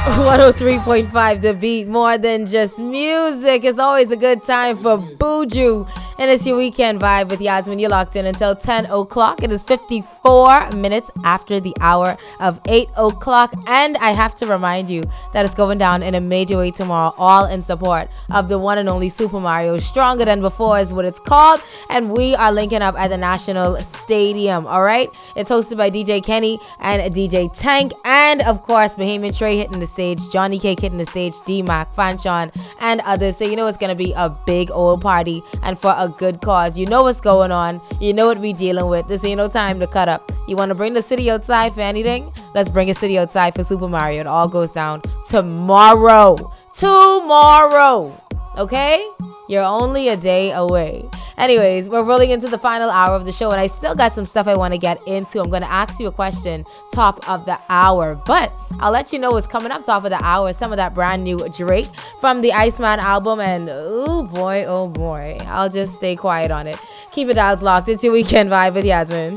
103.5 The Beat, more than just music. It's always a good time for Buju. And it's your weekend vibe with Yasmin. You're locked in until 10 o'clock. It is 54 minutes after the hour of 8 o'clock. And I have to remind you that it's going down in a major way tomorrow, all in support of the one and only Super Mario. Stronger Than Before is what it's called. And we are linking up at the National Stadium. All right. It's hosted by DJ Kenny and DJ Tank. And of course, Bahamian Trey hitting the stage, Johnny Cake hitting the stage, D-Mac, Fanchon, and others. So you know it's going to be a big old party and for a good cause. You know what's going on. You know what we dealing with. This ain't no time to cut up. You want to bring the city outside for anything? Let's bring a city outside for Super Mario. It all goes down tomorrow. Okay? You're only a day away. Anyways, we're rolling into the final hour of the show, and I still got some stuff I want to get into. I'm going to ask you a question top of the hour, but I'll let you know what's coming up top of the hour. Some of that brand new Drake from the Iceman album, and oh boy, I'll just stay quiet on it. Keep it dialed locked. It's your weekend vibe with Yasmin.